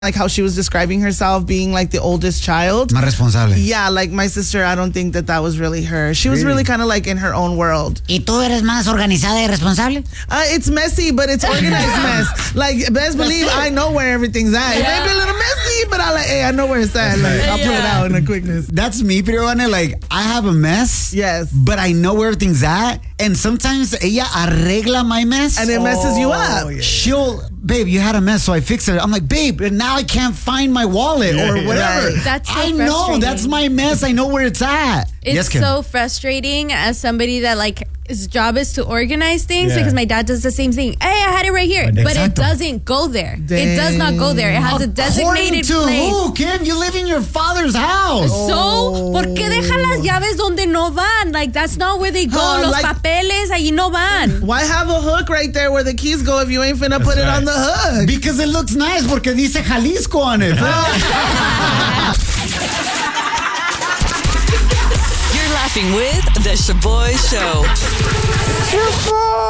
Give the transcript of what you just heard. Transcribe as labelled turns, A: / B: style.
A: like how she was describing herself being like the oldest child.
B: Más responsable.
A: Yeah, like my sister, I don't think that was really her. She was really kind of like in her own world.
C: ¿Y tú eres más organizada y responsable?
A: It's messy, but it's organized mess. Like, best believe I know where everything's at. It may be a little messy, but I know where it's at. Like, I'll pull it out in a quickness.
B: That's me, pero Ana, like, I have a mess.
A: Yes.
B: But I know where everything's at. And sometimes ella arregla my mess.
A: And it messes you up.
B: She'll, babe, you had a mess, so I fixed it. I'm like, babe, and now I can't find my wallet or whatever.
A: Right.
D: That's so
B: I know,
D: frustrating.
B: that's my mess. I know where it's at.
D: It's
B: Yes, Kim.
D: so frustrating as somebody that like his job is to organize things because my dad does the same thing. Hey, I had it right here. But it doesn't go there. It does not go there. It has a designated
B: According to
D: place.
B: who, Kim? You live in your father's house.
D: So, ¿por qué deja las llaves donde no van? Like, that's not where they go. Los
A: like-
D: papeles, ahí no van.
A: Why have a hook right there where the keys go if you ain't finna put it on the hook?
B: Because it looks nice, porque dice Jalisco on it.
E: You're laughing with The Shaboy Show.